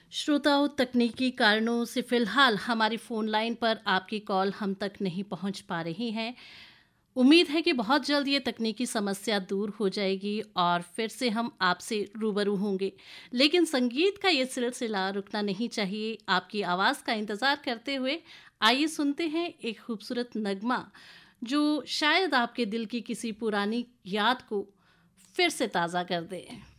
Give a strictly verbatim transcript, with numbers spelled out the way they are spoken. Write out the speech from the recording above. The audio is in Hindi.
श्रोताओं, तकनीकी कारणों से फ़िलहाल हमारी फ़ोन लाइन पर आपकी कॉल हम तक नहीं पहुंच पा रही हैं। उम्मीद है कि बहुत जल्द ये तकनीकी समस्या दूर हो जाएगी और फिर से हम आपसे रूबरू होंगे। लेकिन संगीत का ये सिलसिला रुकना नहीं चाहिए। आपकी आवाज़ का इंतज़ार करते हुए आइए सुनते हैं एक खूबसूरत नगमा, जो शायद आपके दिल की किसी पुरानी याद को फिर से ताज़ा कर दे।